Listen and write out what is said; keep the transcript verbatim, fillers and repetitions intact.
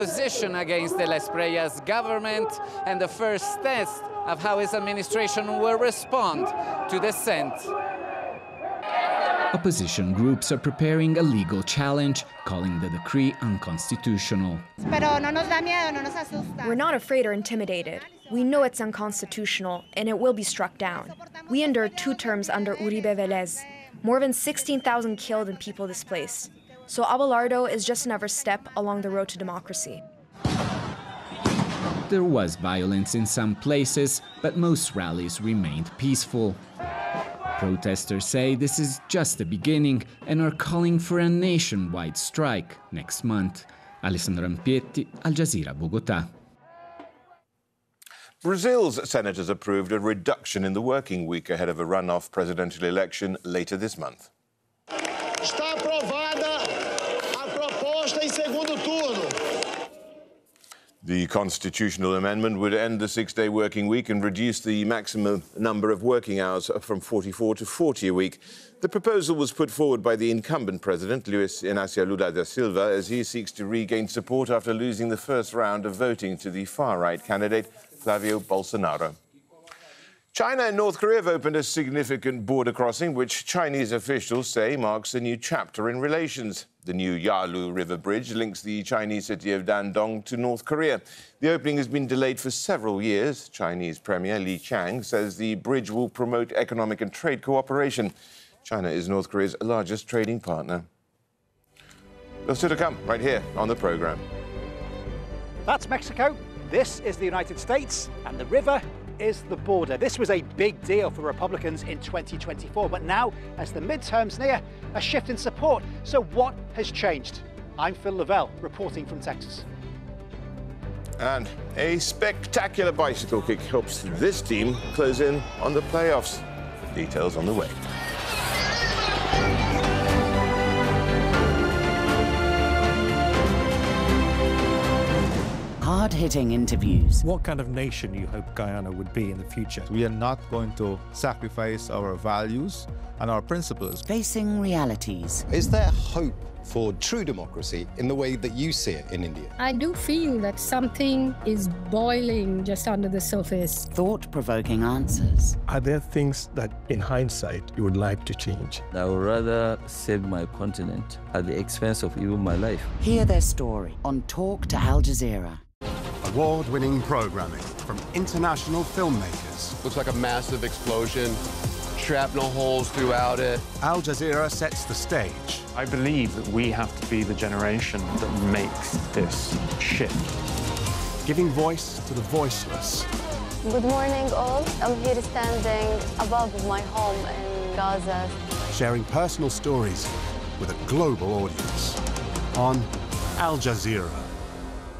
Position against de Las Espriellas government and the first test of how his administration will respond to dissent. Opposition groups are preparing a legal challenge, calling the decree unconstitutional. We're not afraid or intimidated. We know it's unconstitutional, and it will be struck down. We endured two terms under Uribe Vélez, more than sixteen thousand killed and people displaced. So Abelardo is just another step along the road to democracy. There was violence in some places, but most rallies remained peaceful. Protesters say this is just the beginning and are calling for a nationwide strike next month. Alessandro Ampietti, Al Jazeera, Bogotá. Brazil's senators approved a reduction in the working week ahead of a runoff presidential election later this month. Está aprovada a proposta em segundo turno. The constitutional amendment would end the six-day working week and reduce the maximum number of working hours from forty-four to forty a week. The proposal was put forward by the incumbent president, Luiz Inácio Lula da Silva, as he seeks to regain support after losing the first round of voting to the far-right candidate, Flavio Bolsonaro. China and North Korea have opened a significant border crossing, which Chinese officials say marks a new chapter in relations. The new Yalu River Bridge links the Chinese city of Dandong to North Korea. The opening has been delayed for several years. Chinese Premier Li Qiang says the bridge will promote economic and trade cooperation. China is North Korea's largest trading partner. There's still to come right here on the programme. That's Mexico. This is the United States, and the river is the border. This was a big deal for Republicans in twenty twenty-four, but now, as the midterms near, a shift in support. So what has changed? I'm Phil Lavelle, reporting from Texas. And a spectacular bicycle kick helps this team close in on the playoffs. Details on the way. Hard-hitting interviews. What kind of nation you hope Guyana would be in the future? We are not going to sacrifice our values and our principles. Facing realities. Is there hope for true democracy in the way that you see it in India? I do feel that something is boiling just under the surface. Thought-provoking answers. Are there things that, in hindsight, you would like to change? I would rather save my continent at the expense of even my life. Hear their story on Talk to Al Jazeera. Award-winning programming from international filmmakers. Looks like a massive explosion, shrapnel holes throughout it. Al Jazeera sets the stage. I believe that we have to be the generation that makes this shift. Giving voice to the voiceless. Good morning, all. I'm here standing above my home in Gaza. Sharing personal stories with a global audience on Al Jazeera.